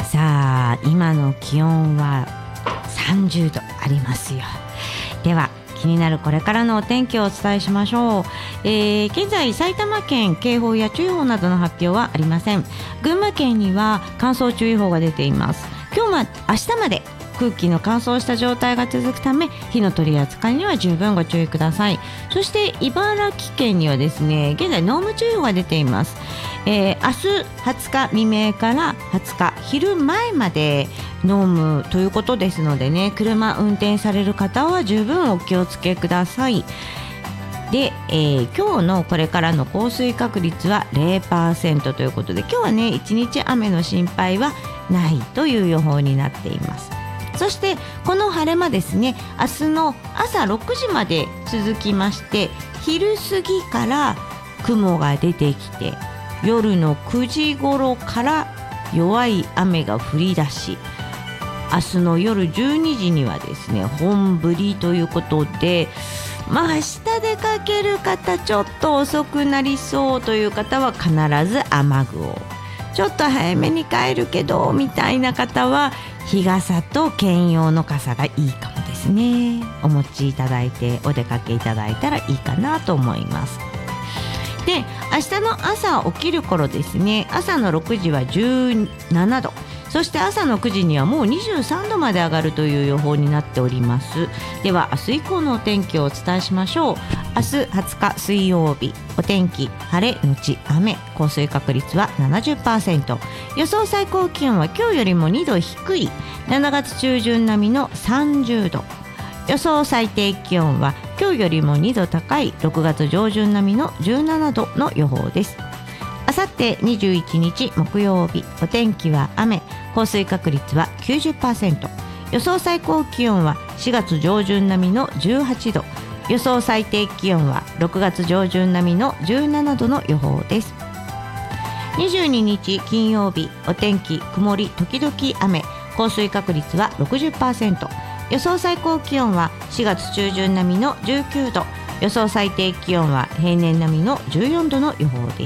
さあ今の気温は30度ありますよ。では気になるこれからのお天気をお伝えしましょう。現在埼玉県警報や注意報などの発表はありません。群馬県には乾燥注意報が出ています。明日まで空気の乾燥した状態が続くため火の取り扱いには十分ご注意ください。そして茨城県にはですね現在濃霧注意報が出ています。明日20日未明から20日昼前まで濃霧ということですのでね、車運転される方は十分お気をつけください。で、今日のこれからの降水確率は 0% ということで、今日はね1日雨の心配はないという予報になっています。そしてこの晴れ間ですね、明日の朝6時まで続きまして、昼過ぎから雲が出てきて夜の9時頃から弱い雨が降り出し、明日の夜12時にはですね本降りということで、明日出かける方ちょっと遅くなりそうという方は必ず雨具を、ちょっと早めに帰るけどみたいな方は日傘と兼用の傘がいいかもですね。お持ちいただいてお出かけいただいたらいいかなと思います。で、明日の朝起きる頃ですね、朝の6時は17度、そして朝の9時にはもう23度まで上がるという予報になっております。では明日以降のお天気をお伝えしましょう。明日20日水曜日、お天気晴れのち雨、降水確率は 70%、 予想最高気温は今日よりも2度低い7月中旬並みの30度、予想最低気温は今日よりも2度高い6月上旬並みの17度の予報です。あさって21日木曜日、お天気は雨、降水確率は 90%、 予想最高気温は4月上旬並みの18度、予想最低気温は6月上旬並みの17度の予報です。22日金曜日、お天気曇り時々雨、降水確率は 60%、予想最高気温は4月中旬並みの19度、予想最低気温は平年並みの14度の予報です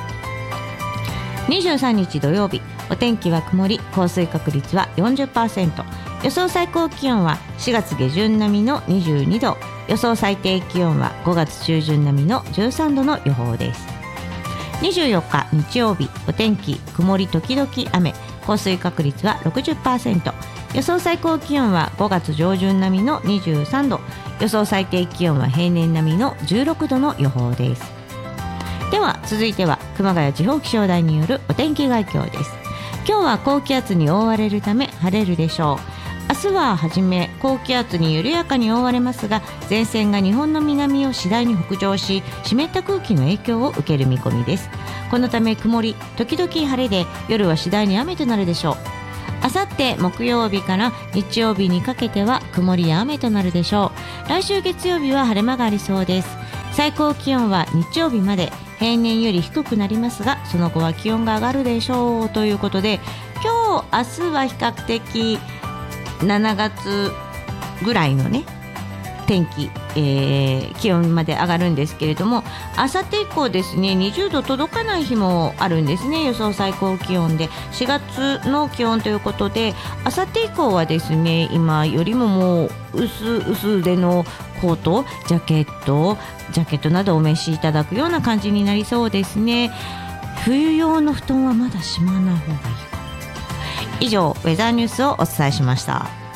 。23日土曜日、お天気は曇り、降水確率は 40%、予想最高気温は4月下旬並みの22度、予想最低気温は5月中旬並みの13度の予報です。24日日曜日、お天気曇り時々雨、降水確率は 60%、予想最高気温は5月上旬並みの23度、予想最低気温は平年並みの16度の予報です。では続いては熊谷地方気象台によるお天気概況です。今日は高気圧に覆われるため晴れるでしょう。明日ははじめ高気圧に緩やかに覆われますが、前線が日本の南を次第に北上し、湿った空気の影響を受ける見込みです。このため曇り時々晴れで、夜は次第に雨となるでしょう。あさって木曜日から日曜日にかけては曇りや雨となるでしょう。来週月曜日は晴れ間がありそうです。最高気温は日曜日まで平年より低くなりますが、その後は気温が上がるでしょうということで、今日明日は比較的7月ぐらいのね天気、気温まで上がるんですけれども、あさって以降ですね20度届かない日もあるんですね。予想最高気温で4月の気温ということで、あさって以降はですね今よりももう薄手のコート、ジャケットなどお召しいただくような感じになりそうですね。冬用の布団はまだしまわない方がいいかも。以上ウェザーニュースをお伝えしました。